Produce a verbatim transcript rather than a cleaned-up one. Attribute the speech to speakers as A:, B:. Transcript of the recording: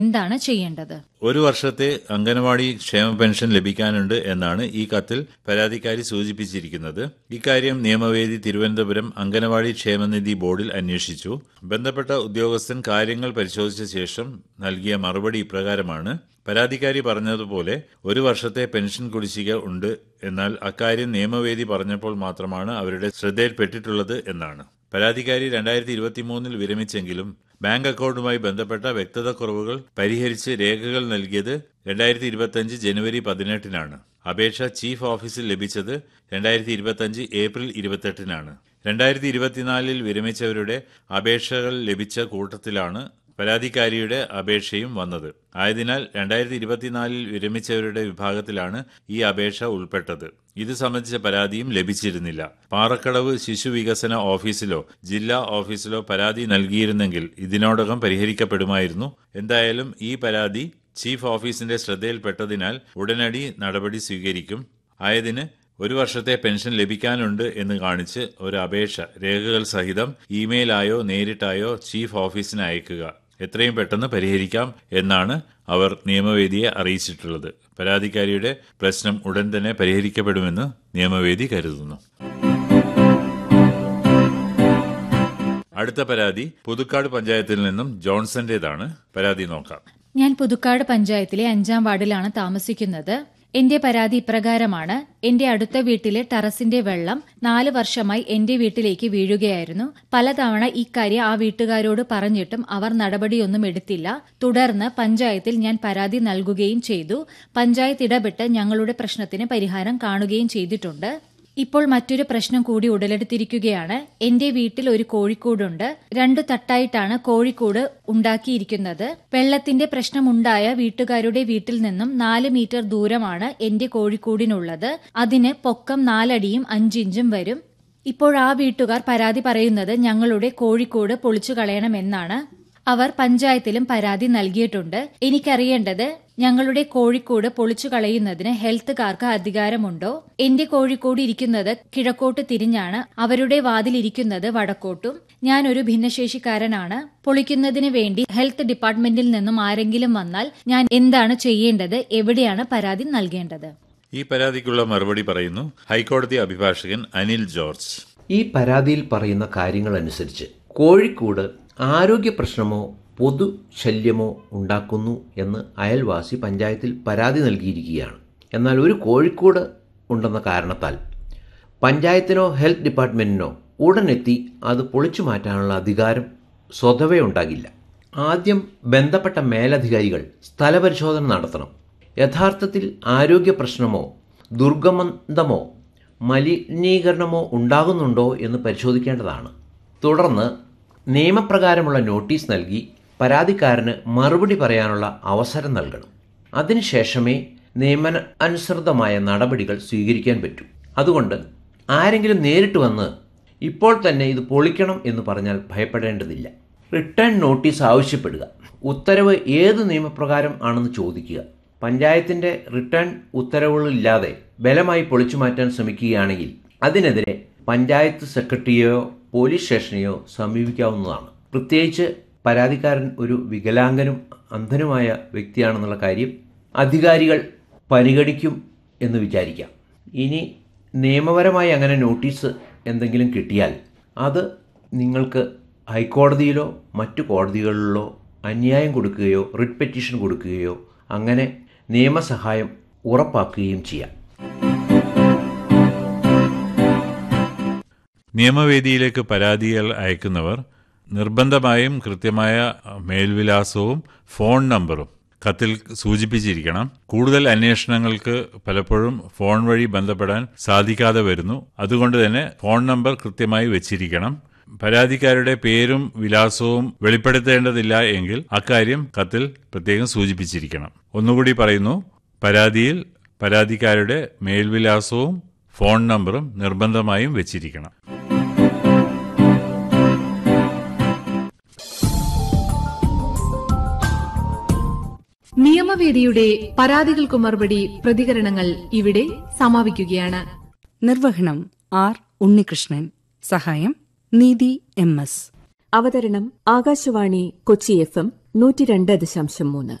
A: എന്താണ് ചെയ്യേണ്ടത്?
B: ഒരു വർഷത്തെ അംഗനവാടി ക്ഷേമ പെൻഷൻ ലഭിക്കാനുണ്ട് എന്നാണ് ഈ കത്തിൽ പരാതിക്കാരി സൂചിപ്പിച്ചിരിക്കുന്നത്. ഇക്കാര്യം നിയമവേദി തിരുവനന്തപുരം അംഗനവാടി ക്ഷേമനിധി ബോർഡിൽ അന്വേഷിച്ചു. ബന്ധപ്പെട്ട ഉദ്യോഗസ്ഥൻ കാര്യങ്ങൾ പരിശോധിച്ച ശേഷം നൽകിയ മറുപടി ഇപ്രകാരമാണ്. പരാതിക്കാരി പറഞ്ഞതുപോലെ ഒരു വർഷത്തെ പെൻഷൻ കുടിശ്ശിക ഉണ്ട്, എന്നാൽ അക്കാര്യം നിയമവേദി പറഞ്ഞപ്പോൾ മാത്രമാണ് അവരുടെ ശ്രദ്ധയിൽപ്പെട്ടിട്ടുള്ളത് എന്നാണ്. പരാതിക്കാരി രണ്ടായിരത്തി ഇരുപത്തിമൂന്നിൽ വിരമിച്ചെങ്കിലും ബാങ്ക് അക്കൌണ്ടുമായി ബന്ധപ്പെട്ട വ്യക്തതക്കുറവുകൾ പരിഹരിച്ച് രേഖകൾ നൽകിയത് രണ്ടായിരത്തി ഇരുപത്തിയഞ്ച് ജനുവരി പതിനെട്ടിനാണ്. അപേക്ഷ ചീഫ് ഓഫീസിൽ ലഭിച്ചത് രണ്ടായിരത്തി ഇരുപത്തിയഞ്ച് ഏപ്രിൽ ഇരുപത്തെട്ടിനാണ്. രണ്ടായിരത്തി ഇരുപത്തിനാലിൽ വിരമിച്ചവരുടെ അപേക്ഷകൾ ലഭിച്ച കൂട്ടത്തിലാണ് പരാതിക്കാരിയുടെ അപേക്ഷയും വന്നത്. ആയതിനാൽ രണ്ടായിരത്തി ഇരുപത്തിനാലിൽ വിരമിച്ചവരുടെ വിഭാഗത്തിലാണ് ഈ അപേക്ഷ ഉൾപ്പെട്ടത്. ഇത് സംബന്ധിച്ച പരാതിയും ലഭിച്ചിരുന്നില്ല. പാറക്കടവ് ശിശു വികസന ഓഫീസിലോ ജില്ലാ ഓഫീസിലോ പരാതി നൽകിയിരുന്നെങ്കിൽ ഇതിനോടകം പരിഹരിക്കപ്പെടുമായിരുന്നു. എന്തായാലും ഈ പരാതി ചീഫ് ഓഫീസിന്റെ ശ്രദ്ധയിൽപ്പെട്ടതിനാൽ ഉടനടി നടപടി സ്വീകരിക്കും. ആയതിന് ഒരു വർഷത്തെ പെൻഷൻ ലഭിക്കാനുണ്ട് എന്ന് കാണിച്ച് ഒരു അപേക്ഷ രേഖകൾ സഹിതം ഇമെയിലായോ നേരിട്ടായോ ചീഫ് ഓഫീസിന് അയക്കുക. എത്രയും പെട്ടെന്ന് പരിഹരിക്കാം എന്നാണ് അവർ നിയമവേദിയെ അറിയിച്ചിട്ടുള്ളത്. പരാതിക്കാരിയുടെ പ്രശ്നം ഉടൻ തന്നെ പരിഹരിക്കപ്പെടുമെന്ന് നിയമവേദി കരുതുന്നു. അടുത്ത പരാതി പുതുക്കാട് പഞ്ചായത്തിൽ നിന്നും ജോൺസന്റേതാണ്. പരാതി നോക്കാം.
A: ഞാൻ പുതുക്കാട് പഞ്ചായത്തിലെ അഞ്ചാം വാർഡിലാണ് താമസിക്കുന്നത്. എന്റെ പരാതി ഇപ്രകാരമാണ്. എന്റെ അടുത്ത വീട്ടിലെ ടെറസിന്റെ വെള്ളം നാല് വർഷമായി എന്റെ വീട്ടിലേക്ക് വീഴുകയായിരുന്നു. പലതവണ ഇക്കാര്യം ആ വീട്ടുകാരോട് പറഞ്ഞിട്ടും അവർ നടപടിയൊന്നും എടുത്തില്ല. തുടർന്ന് പഞ്ചായത്തിൽ ഞാൻ പരാതി നൽകുകയും ചെയ്തു. പഞ്ചായത്ത് ഇടപെട്ട് ഞങ്ങളുടെ പ്രശ്നത്തിന് പരിഹാരം കാണുകയും ചെയ്തിട്ടുണ്ട്. ഇപ്പോൾ മറ്റൊരു പ്രശ്നം കൂടി ഉടലെടുത്തിരിക്കുകയാണ്. എന്റെ വീട്ടിൽ ഒരു കോഴിക്കൂടുണ്ട്. രണ്ടു തട്ടായിട്ടാണ് കോഴിക്കൂട് ഉണ്ടാക്കിയിരിക്കുന്നത്. വെള്ളത്തിന്റെ പ്രശ്നമുണ്ടായ വീട്ടുകാരുടെ വീട്ടിൽ നിന്നും നാല് മീറ്റർ ദൂരമാണ് എന്റെ കോഴിക്കൂടിനുള്ളത്. അതിന് പൊക്കം നാലടിയും അഞ്ചിഞ്ചും വരും. ഇപ്പോൾ ആ വീട്ടുകാർ പരാതി പറയുന്നത് ഞങ്ങളുടെ കോഴിക്കൂട് പൊളിച്ചു കളയണമെന്നാണ്. അവർ പഞ്ചായത്തിലും പരാതി നൽകിയിട്ടുണ്ട്. എനിക്കറിയേണ്ടത് ഞങ്ങളുടെ കോഴിക്കോട് പൊളിച്ചു കളയുന്നതിന് ഹെൽത്തുകാർക്ക് അധികാരമുണ്ടോ? എന്റെ കോഴിക്കോട് ഇരിക്കുന്നത് കിഴക്കോട്ട് തിരിഞ്ഞാണ്. അവരുടെ വാതിലിരിക്കുന്നത് വടക്കോട്ടും. ഞാനൊരു ഭിന്നശേഷിക്കാരനാണ്. പൊളിക്കുന്നതിന് വേണ്ടി ഹെൽത്ത് ഡിപ്പാർട്ട്മെന്റിൽ നിന്നും ആരെങ്കിലും വന്നാൽ ഞാൻ എന്താണ് ചെയ്യേണ്ടത്? എവിടെയാണ് പരാതി നൽകേണ്ടത്?
B: ഈ പരാതിക്കുള്ള മറുപടി പറയുന്നു ഹൈക്കോടതി അഭിഭാഷകൻ അനിൽ ജോർജ്.
C: ഈ പരാതിയിൽ പറയുന്ന കാര്യങ്ങൾ അനുസരിച്ച് കോഴിക്കോട് ആരോഗ്യ പ്രശ്നമോ പൊതു ശല്യമോ ഉണ്ടാക്കുന്നു എന്ന് അയൽവാസി പഞ്ചായത്തിൽ പരാതി നൽകിയിരിക്കുകയാണ്. എന്നാൽ ഒരു കോഴിക്കോട് ഉണ്ടെന്ന കാരണത്താൽ പഞ്ചായത്തിനോ ഹെൽത്ത് ഡിപ്പാർട്ട്മെൻറ്റിനോ ഉടനെത്തി അത് പൊളിച്ചു മാറ്റാനുള്ള അധികാരം സ്വതവേ ഉണ്ടാകില്ല. ആദ്യം ബന്ധപ്പെട്ട മേലധികാരികൾ സ്ഥലപരിശോധന നടത്തണം. യഥാർത്ഥത്തിൽ ആരോഗ്യ പ്രശ്നമോ ദുർഗന്ധമോ മലിനീകരണമോ ഉണ്ടാകുന്നുണ്ടോ എന്ന് പരിശോധിക്കേണ്ടതാണ്. തുടർന്ന് നിയമപ്രകാരമുള്ള നോട്ടീസ് നൽകി പരാതിക്കാരന് മറുപടി പറയാനുള്ള അവസരം നൽകണം. അതിനുശേഷമേ നിയമാനുസൃതമായ നടപടികൾ സ്വീകരിക്കാൻ പറ്റൂ. അതുകൊണ്ട് ആരെങ്കിലും നേരിട്ട് വന്ന് ഇപ്പോൾ തന്നെ ഇത് പൊളിക്കണം എന്ന് പറഞ്ഞാൽ ഭയപ്പെടേണ്ടതില്ല. റിട്ടേൺ നോട്ടീസ് ആവശ്യപ്പെടുക. ഉത്തരവ് ഏത് നിയമപ്രകാരം ആണെന്ന് ചോദിക്കുക. പഞ്ചായത്തിൻ്റെ റിട്ടേൺ ഉത്തരവുകളില്ലാതെ ബലമായി പൊളിച്ചു മാറ്റാൻ ശ്രമിക്കുകയാണെങ്കിൽ അതിനെതിരെ പഞ്ചായത്ത് സെക്രട്ടറിയെയോ പോലീസ് സ്റ്റേഷനെയോ സമീപിക്കാവുന്നതാണ്. പ്രത്യേകിച്ച് പരാതിക്കാരൻ ഒരു വികലാംഗനും അന്ധനുമായ വ്യക്തിയാണെന്നുള്ള കാര്യം അധികാരികൾ പരിഗണിക്കും എന്ന് വിചാരിക്കാം. ഇനി നിയമപരമായി അങ്ങനെ നോട്ടീസ് എന്തെങ്കിലും കിട്ടിയാൽ അത് നിങ്ങൾക്ക് ഹൈക്കോടതിയിലോ മറ്റു കോടതികളിലോ അന്യായം കൊടുക്കുകയോ റിട്ട് പെറ്റീഷൻ കൊടുക്കുകയോ അങ്ങനെ നിയമസഹായം ഉറപ്പാക്കുകയും ചെയ്യാം.
B: നിയമവേദിയിലേക്ക് പരാതികൾ അയക്കുന്നവർ നിർബന്ധമായും കൃത്യമായ മേൽവിലാസവും ഫോൺ നമ്പറും കത്തിൽ സൂചിപ്പിച്ചിരിക്കണം. കൂടുതൽ അന്വേഷണങ്ങൾക്ക് പലപ്പോഴും ഫോൺ വഴി ബന്ധപ്പെടാൻ സാധിക്കാതെ വരുന്നു. അതുകൊണ്ട് തന്നെ ഫോൺ നമ്പർ കൃത്യമായി വെച്ചിരിക്കണം. പരാതിക്കാരുടെ പേരും വിലാസവും വെളിപ്പെടുത്തേണ്ടതില്ല എങ്കിൽ അക്കാര്യം കത്തിൽ പ്രത്യേകം സൂചിപ്പിച്ചിരിക്കണം. ഒന്നുകൂടി പറയുന്നു, പരാതിയിൽ പരാതിക്കാരുടെ മേൽവിലാസവും ഫോൺ നമ്പറും നിർബന്ധമായും വെച്ചിരിക്കണം.
D: നിയമവേദിയുടെ പരാതികൾക്കു മറുപടി പ്രതികരണങ്ങൾ ഇവിടെ സമാപിക്കുകയാണ്.
E: നിർവഹണം ആർ ഉണ്ണികൃഷ്ണൻ. സഹായം നീതി എം എസ്.
F: അവതരണം ആകാശവാണി കൊച്ചി എഫ് എം നൂറ്റി രണ്ട് ദശാംശം മൂന്ന്.